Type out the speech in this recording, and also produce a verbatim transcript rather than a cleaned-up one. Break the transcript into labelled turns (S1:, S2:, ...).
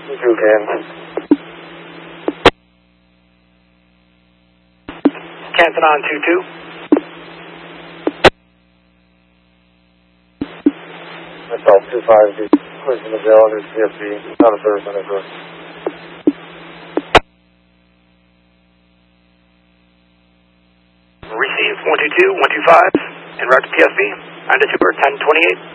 S1: You too, Ken.
S2: Canton on two two.
S1: Myself, two five, Clinton Miguel, under P S B, not a service on network.
S2: Received one two two, one two five, en route to P S B, altitude ten twenty-eight.